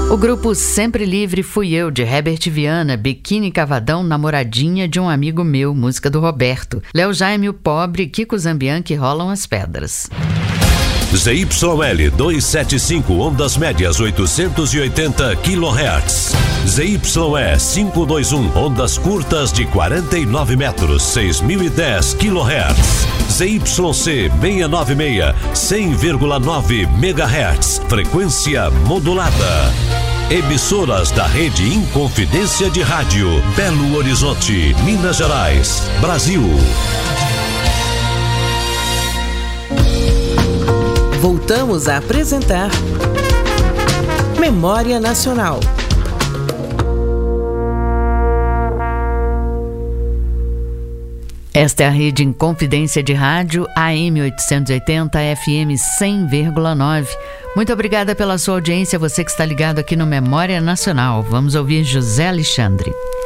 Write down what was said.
O grupo Sempre Livre Fui Eu, de Herbert Viana, Biquíni Cavadão, Namoradinha de um Amigo Meu, música do Roberto. Léo Jaime, O Pobre, Kiko Zambian, Que Rolam as Pedras. ZYL 275, ondas médias 880 kHz. ZYE 521, ondas curtas de 49 metros, 6010 kHz. ZYC 696, 100,9 MHz, frequência modulada. Emissoras da Rede Inconfidência de Rádio, Belo Horizonte, Minas Gerais, Brasil. Voltamos a apresentar Memória Nacional. Esta é a Rede Inconfidência de Rádio, AM 880, FM 100,9. Muito obrigada pela sua audiência, você que está ligado aqui no Memória Nacional. Vamos ouvir José Alexandre.